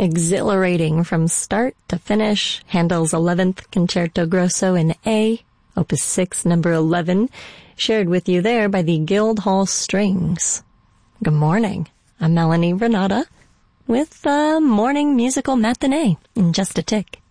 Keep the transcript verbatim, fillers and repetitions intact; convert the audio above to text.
Exhilarating from start to finish, Handel's eleventh Concerto Grosso in A, Opus six, number eleven, shared with you there by the Guildhall Strings. Good morning. I'm Melanie Renata with the Morning Musical Matinee in just a tick.